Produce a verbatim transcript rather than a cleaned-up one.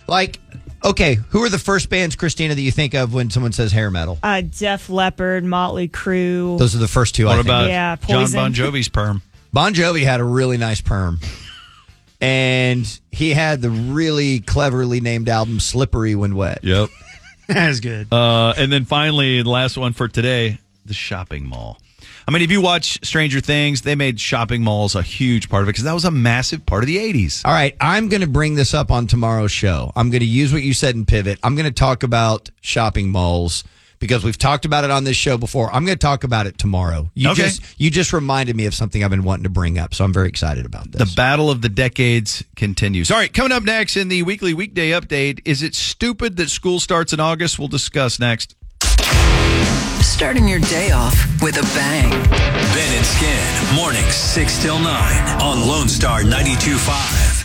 Like, okay, who are the first bands, Christina, that you think of when someone says hair metal? Uh, Def Leppard, Motley Crue. Those are the first two, what I think. about Yeah, John Poison. Bon Jovi's perm? Bon Jovi had a really nice perm. And he had the really cleverly named album Slippery When Wet. Yep. That's good. Uh, and then finally, the last one for today, the shopping mall. I mean, if you watch Stranger Things, they made shopping malls a huge part of it because that was a massive part of the eighties. All right, I'm going to bring this up on tomorrow's show. I'm going to use what you said in Pivot. I'm going to talk about shopping malls because we've talked about it on this show before. I'm going to talk about it tomorrow. You Okay. just you just reminded me of something I've been wanting to bring up, so I'm very excited about this. The battle of the decades continues. All right, coming up next in the weekly weekday update, is it stupid that school starts in August? We'll discuss next. Starting your day off with a bang. Ben and Skin, mornings six till nine on Lone Star ninety-two point five.